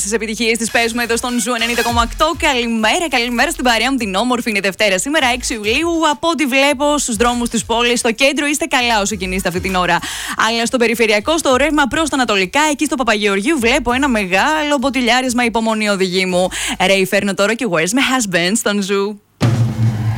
τις επιτυχίες της παίζουμε εδώ στον Ζου 90,8. Καλημέρα στην παρέα μου την όμορφη. Είναι Δευτέρα σήμερα, 6 Ιουλίου. Από ό,τι βλέπω στους δρόμους της πόλης, στο κέντρο είστε καλά όσο κινείστε αυτή την ώρα. Αλλά στο περιφερειακό, στο ρεύμα προς τα ανατολικά, εκεί στο Παπαγεωργίου, βλέπω ένα μεγάλο μποτιλιάρισμα. Υπομονή, οδηγή μου. Ρέι, φέρνω τώρα και Where's My Husband στον Ζου.